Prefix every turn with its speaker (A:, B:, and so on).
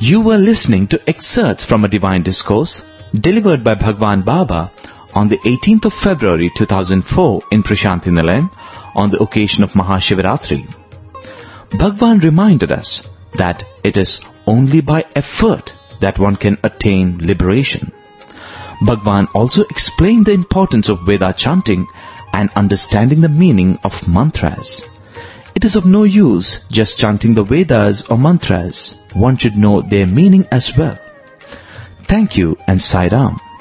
A: You were listening to excerpts from a divine discourse delivered by Bhagwan Baba on the 18th of February 2004 in Prashanti Nilayam on the occasion of Mahashivaratri. Bhagwan reminded us that it is only by effort that one can attain liberation. Bhagwan also explained the importance of Veda chanting and understanding the meaning of mantras. It is of no use just chanting the Vedas or mantras. One should know their meaning as well. Thank you and Sai Ram.